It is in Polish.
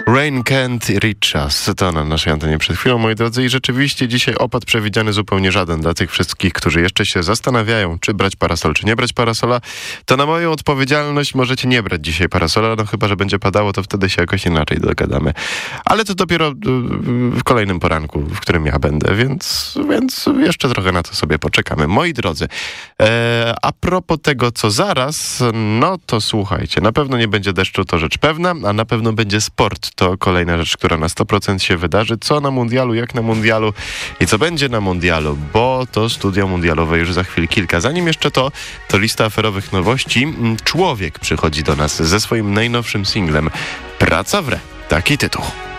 Rain Can't Reach Us. To na naszej antenie przed chwilą, moi drodzy. I rzeczywiście dzisiaj opad przewidziany zupełnie żaden dla tych wszystkich, którzy jeszcze się zastanawiają, czy brać parasol, czy nie brać parasola. To na moją odpowiedzialność możecie nie brać dzisiaj parasola, no chyba że będzie padało, to wtedy się jakoś inaczej dogadamy. Ale to dopiero w kolejnym poranku, w którym ja będę, więc jeszcze trochę na to sobie poczekamy. Moi drodzy, a propos tego, co zaraz, no to słuchajcie, na pewno nie będzie deszczu, to rzecz pewna, a na pewno będzie sport. To kolejna rzecz, która na 100% się wydarzy. Co na mundialu, jak na mundialu i co będzie na mundialu, bo to studia mundialowe już za chwil kilka. Zanim jeszcze to lista aferowych nowości. Człowiek przychodzi do nas ze swoim najnowszym singlem Praca w re. Taki tytuł.